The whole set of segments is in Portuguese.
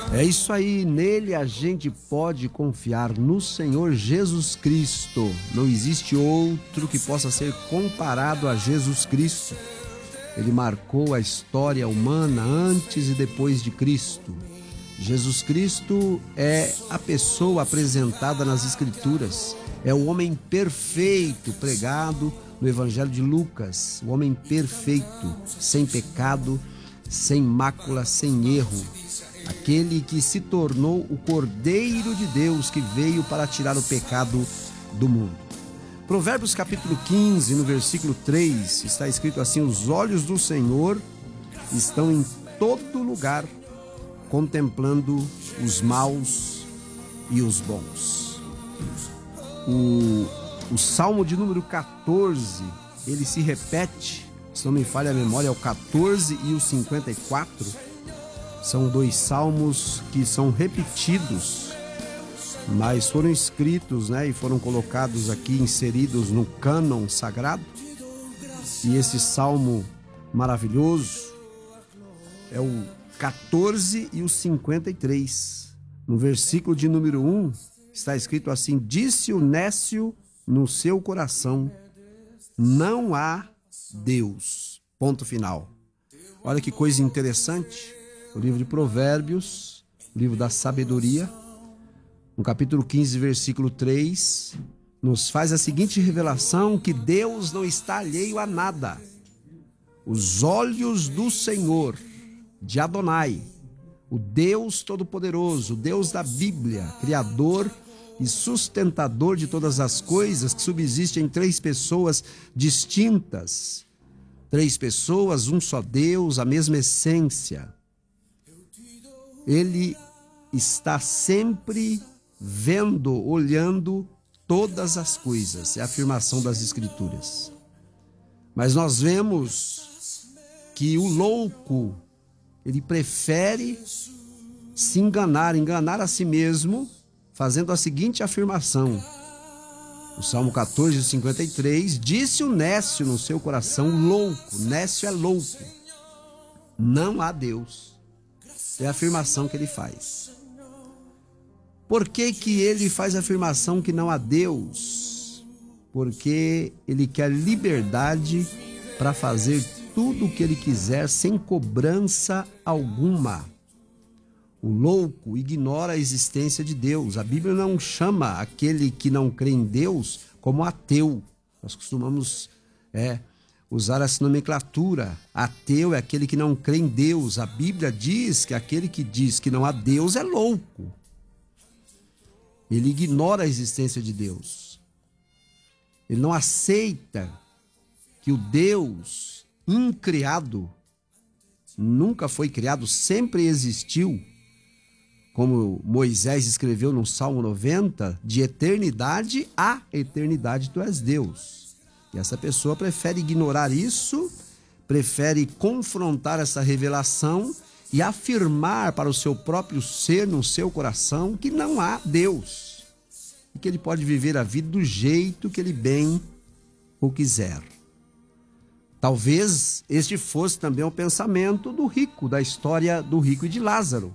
É isso aí, nele a gente pode confiar, no Senhor Jesus Cristo. Não existe outro que possa ser comparado a Jesus Cristo. Ele marcou a história humana antes e depois de Cristo. Jesus Cristo é a pessoa apresentada nas Escrituras. É o homem perfeito pregado no Evangelho de Lucas. O homem perfeito, sem pecado, sem mácula, sem erro. Aquele que se tornou o Cordeiro de Deus que veio para tirar o pecado do mundo. Provérbios capítulo 15, no versículo 3, está escrito assim: os olhos do Senhor estão em todo lugar, contemplando os maus e os bons. O Salmo de número 14, ele se repete, se não me falha a memória, é o 14 e o 54. São dois salmos que são repetidos, mas foram escritos, e foram colocados aqui, inseridos no cânon sagrado. E esse salmo maravilhoso é o 14 e o 53. No versículo de número 1 está escrito assim: disse o nécio no seu coração, não há Deus. Ponto final. Olha que coisa interessante. O livro de Provérbios, o livro da sabedoria, no capítulo 15, versículo 3, nos faz a seguinte revelação: que Deus não está alheio a nada. Os olhos do Senhor, de Adonai, o Deus Todo-Poderoso, o Deus da Bíblia, Criador e sustentador de todas as coisas, que subsiste em três pessoas distintas. Três pessoas, um só Deus, a mesma essência. Ele está sempre vendo, olhando todas as coisas. É a afirmação das Escrituras. Mas nós vemos que o louco, ele prefere se enganar a si mesmo, fazendo a seguinte afirmação. O Salmo 14, 53, disse o nécio no seu coração, louco, nécio é louco, não há Deus. É a afirmação que ele faz. Por que que ele faz a afirmação que não há Deus? Porque ele quer liberdade para fazer tudo o que ele quiser sem cobrança alguma. O louco ignora a existência de Deus. A Bíblia não chama aquele que não crê em Deus como ateu. Nós costumamos usar essa nomenclatura. Ateu é aquele que não crê em Deus. A Bíblia diz que aquele que diz que não há Deus é louco. Ele ignora a existência de Deus. Ele não aceita que o Deus incriado nunca foi criado, sempre existiu. Como Moisés escreveu no Salmo 90, de eternidade a eternidade tu és Deus. E essa pessoa prefere ignorar isso, prefere confrontar essa revelação e afirmar para o seu próprio ser, no seu coração, que não há Deus. E que ele pode viver a vida do jeito que ele bem ou quiser. Talvez este fosse também o pensamento do rico, da história do rico e de Lázaro.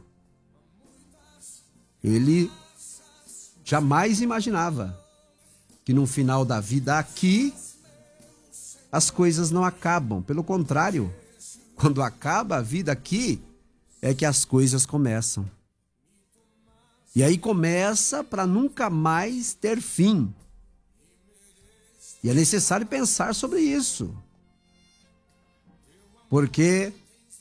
Ele jamais imaginava que no final da vida aqui as coisas não acabam. Pelo contrário, quando acaba a vida aqui, é que as coisas começam. E aí começa para nunca mais ter fim. E é necessário pensar sobre isso. Porque